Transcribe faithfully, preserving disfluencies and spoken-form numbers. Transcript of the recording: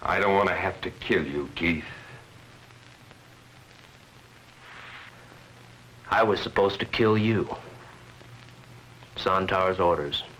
I don't want to have to kill you, Keith. I was supposed to kill you. Sontar's orders.